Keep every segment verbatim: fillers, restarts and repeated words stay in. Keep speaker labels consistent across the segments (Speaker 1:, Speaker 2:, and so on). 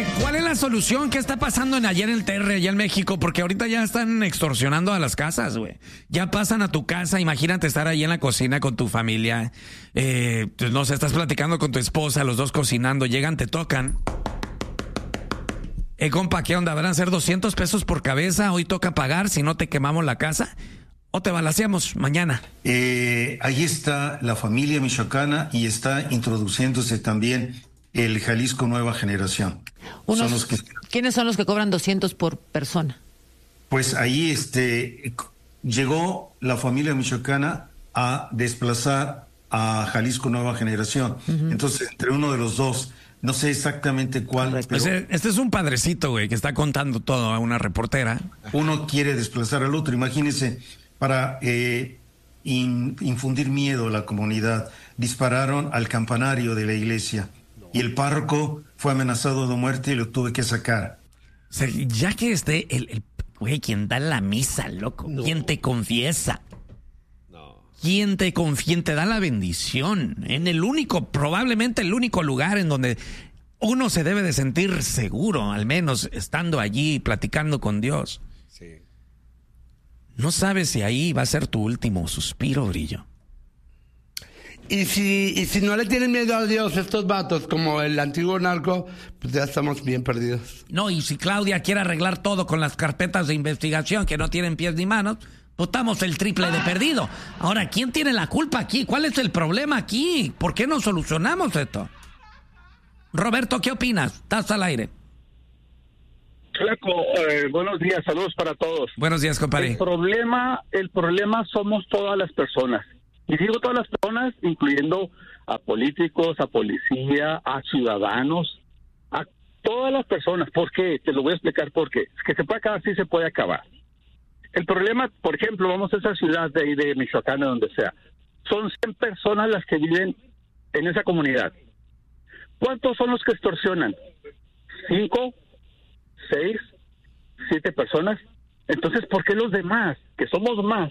Speaker 1: ¿Cuál es la solución? ¿Qué está pasando en allá en el T R, allá en México? Porque ahorita ya están extorsionando a las casas, güey. Ya pasan a tu casa, imagínate estar ahí en la cocina con tu familia. Eh, pues no sé, estás platicando con tu esposa, los dos cocinando, llegan, te tocan. Eh, compa, ¿qué onda? ¿Van a ser doscientos pesos por cabeza? Hoy toca pagar, si no te quemamos la casa. ¿O te balaceamos mañana?
Speaker 2: Eh, ahí está la familia michoacana y está introduciéndose también el Jalisco Nueva Generación.
Speaker 3: Unos,
Speaker 2: son los que,
Speaker 3: ¿Quiénes son los que cobran doscientos por persona?
Speaker 2: Pues ahí este, llegó la familia michoacana a desplazar a Jalisco Nueva Generación. Uh-huh. Entonces, entre uno de los dos, no sé exactamente cuál. Pero
Speaker 1: pues este es un padrecito, güey, que está contando todo a una reportera.
Speaker 2: Uno quiere desplazar al otro. Imagínense, para eh, in, infundir miedo a la comunidad, dispararon al campanario de la iglesia. Y el párroco fue amenazado de muerte y lo tuve que sacar.
Speaker 1: O sea, ya que esté el, el güey, quien da la misa, loco, no. Quien te confiesa, no. Quien te confía, te da la bendición, en el único, probablemente el único lugar en donde uno se debe de sentir seguro, al menos estando allí platicando con Dios. Sí. No sabes si ahí va a ser tu último suspiro, Brillo.
Speaker 4: Y si, y si no le tienen miedo a Dios estos vatos, como el antiguo narco, pues ya estamos bien perdidos.
Speaker 1: No, y si Claudia quiere arreglar todo con las carpetas de investigación que no tienen pies ni manos, pues estamos el triple de perdido. Ahora, ¿quién tiene la culpa aquí? ¿Cuál es el problema aquí? ¿Por qué no solucionamos esto? Roberto, ¿qué opinas? Estás al aire.
Speaker 5: Flaco, eh, buenos días, saludos para todos.
Speaker 1: Buenos días, compadre.
Speaker 5: El problema, el problema somos todas las personas. Y digo todas las personas, incluyendo a políticos, a policía, a ciudadanos, a todas las personas. ¿Por qué? Te lo voy a explicar por qué. Es que se puede acabar, sí se puede acabar. El problema, por ejemplo, vamos a esa ciudad de ahí de Michoacán, de donde sea. Son cien personas las que viven en esa comunidad. ¿Cuántos son los que extorsionan? ¿Cinco? ¿Seis? ¿Siete personas? Entonces, ¿por qué los demás, que somos más,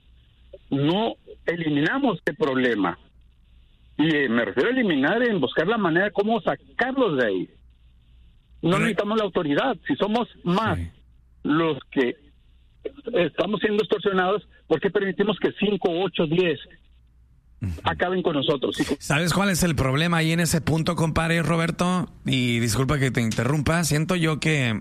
Speaker 5: no eliminamos este problema? Y eh, me refiero a eliminar en buscar la manera de cómo sacarlos de ahí. No necesitamos la autoridad. Si somos más sí. los que estamos siendo extorsionados, ¿por qué permitimos que cinco, ocho, diez acaben con nosotros?
Speaker 1: ¿Sabes cuál es el problema ahí en ese punto, compadre Roberto? Y disculpa que te interrumpa. Siento yo que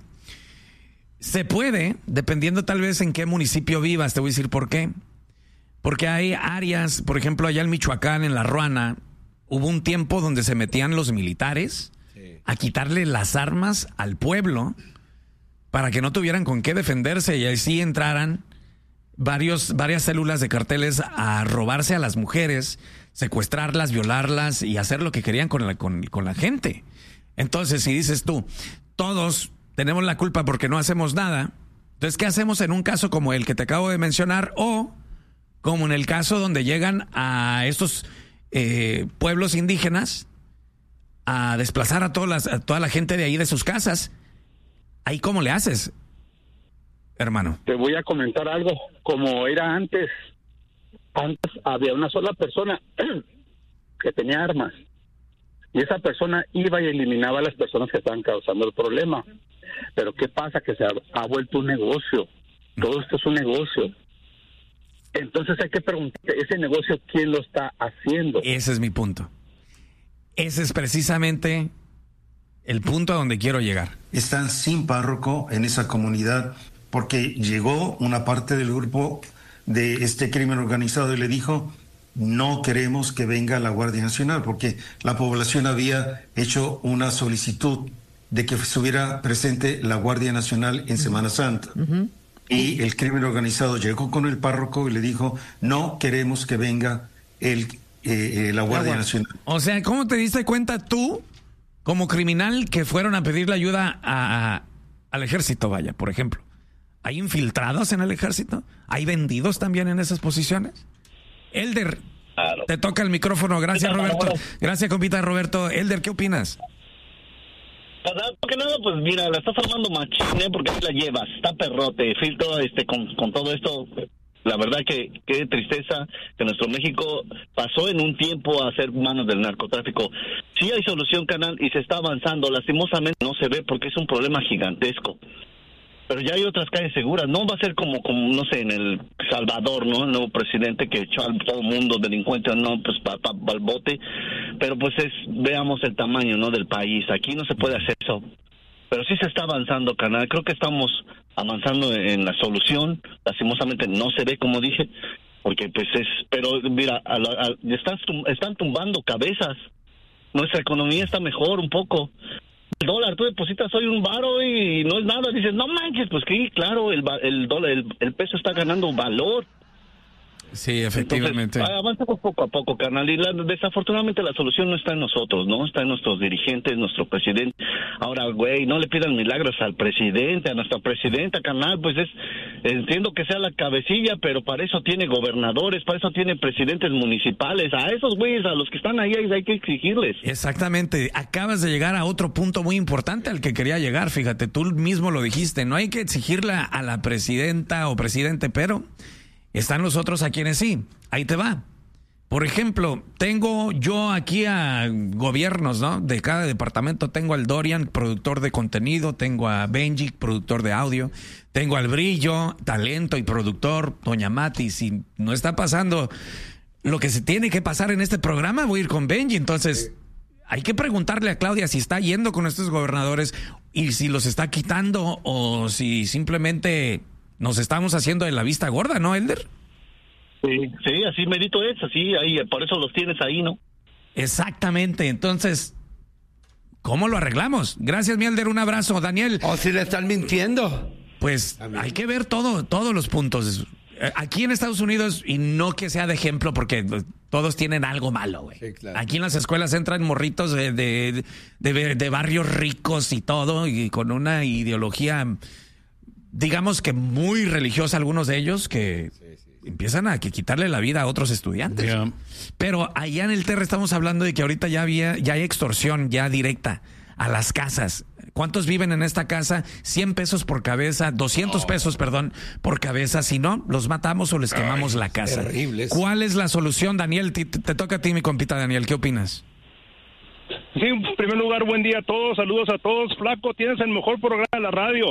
Speaker 1: se puede, dependiendo tal vez en qué municipio vivas. Te voy a decir por qué. Porque hay áreas, por ejemplo, allá en Michoacán, en La Ruana, hubo un tiempo donde se metían los militares sí. a quitarle las armas al pueblo para que no tuvieran con qué defenderse y así entraran varios, varias células de carteles a robarse a las mujeres, secuestrarlas, violarlas y hacer lo que querían con la, con, con la gente. Entonces, si dices tú, todos tenemos la culpa porque no hacemos nada, entonces, ¿qué hacemos en un caso como el que te acabo de mencionar o como en el caso donde llegan a estos eh, pueblos indígenas a desplazar a, todas las, a toda la gente de ahí de sus casas? ¿Ahí cómo le haces, hermano?
Speaker 5: Te voy a comentar algo. Como era antes, antes había una sola persona que tenía armas. Y esa persona iba y eliminaba a las personas que estaban causando el problema. Pero ¿qué pasa? Que se ha, ha vuelto un negocio. Todo esto es un negocio. Entonces hay que preguntar, ¿ese negocio quién lo está haciendo?
Speaker 1: Ese es mi punto. Ese es precisamente el punto a donde quiero llegar.
Speaker 2: Están sin párroco en esa comunidad porque llegó una parte del grupo de este crimen organizado y le dijo, no queremos que venga la Guardia Nacional, porque la población había hecho una solicitud de que estuviera presente la Guardia Nacional en Semana Santa. Uh-huh. Y el crimen organizado llegó con el párroco y le dijo, no queremos que venga el, eh, eh, la Guardia Nacional.
Speaker 1: O sea, ¿cómo te diste cuenta tú, como criminal, que fueron a pedirle ayuda a, a, al ejército, vaya, por ejemplo? ¿Hay infiltrados en el ejército? ¿Hay vendidos también en esas posiciones? Elder, claro. Te toca el micrófono. Gracias, Roberto. Gracias, compita Roberto. Elder, ¿qué opinas?
Speaker 6: Porque nada, pues mira, la estás armando machine porque la llevas, está perrote, filtro este con, con todo esto, La verdad que qué tristeza que nuestro México pasó en un tiempo a ser manos del narcotráfico. Sí hay solución, canal, y se está avanzando. Lastimosamente no se ve porque es un problema gigantesco. Pero ya hay otras calles seguras. No va a ser como, como no sé, en El Salvador, ¿no? El nuevo presidente que echó a todo el mundo delincuente, no, pues para pa, pa el bote. Pero pues es, veamos el tamaño, ¿no? Del país. Aquí no se puede hacer eso. Pero sí se está avanzando, canal. Creo que estamos avanzando en la solución. Lastimosamente no se ve, como dije, porque pues es... Pero mira, a la, a, están, están tumbando cabezas. Nuestra economía está mejor un poco. El dólar, tú depositas hoy un varo y no es nada. Dices, no manches, pues que claro, el, el dólar, el, el peso está ganando valor.
Speaker 1: Sí, efectivamente.
Speaker 6: Entonces, avanzamos poco a poco, carnal, y la, desafortunadamente la solución no está en nosotros, ¿no? Está en nuestros dirigentes, nuestro presidente. Ahora, güey, no le pidan milagros al presidente, a nuestra presidenta, carnal, pues es, entiendo que sea la cabecilla, pero para eso tiene gobernadores, para eso tiene presidentes municipales. A esos güeyes, a los que están ahí, hay que exigirles.
Speaker 1: Exactamente. Acabas de llegar a otro punto muy importante al que quería llegar, fíjate, tú mismo lo dijiste, no hay que exigirle a la presidenta o presidente, pero... están los otros a quienes sí. Ahí te va. Por ejemplo, tengo yo aquí a gobiernos, ¿no? De cada departamento tengo al Dorian, productor de contenido, tengo a Benji, productor de audio, tengo al Brillo, talento y productor, doña Mati. Si no está pasando lo que se tiene que pasar en este programa, voy a ir con Benji. Entonces, hay que preguntarle a Claudia si está yendo con estos gobernadores y si los está quitando o si simplemente... nos estamos haciendo de la vista gorda, ¿no, Elder?
Speaker 6: Sí, sí, así merito es, así, ahí, por eso los tienes ahí, ¿no?
Speaker 1: Exactamente, entonces, ¿cómo lo arreglamos? Gracias, mi Elder, un abrazo. Daniel.
Speaker 4: O si le están mintiendo.
Speaker 1: Pues hay que ver todo, todos los puntos. Aquí en Estados Unidos, y no que sea de ejemplo, porque todos tienen algo malo, güey. Sí, claro. Aquí en las escuelas entran morritos de, de, de, de barrios ricos y todo, y con una ideología... digamos que muy religiosa, algunos de ellos que sí, sí, sí. empiezan a que quitarle la vida a otros estudiantes. Yeah. Pero allá en el Terra estamos hablando de que ahorita ya había, ya hay extorsión ya directa a las casas. ¿Cuántos viven en esta casa? cien pesos por cabeza, doscientos oh. pesos, perdón, por cabeza. Si no, los matamos o les quemamos Ay, la casa.
Speaker 4: Terrible.
Speaker 1: ¿Cuál es la solución, Daniel? Te, te toca a ti, mi compita Daniel. ¿Qué opinas?
Speaker 7: Sí, en primer lugar, buen día a todos, saludos a todos. Flaco, tienes el mejor programa de la radio.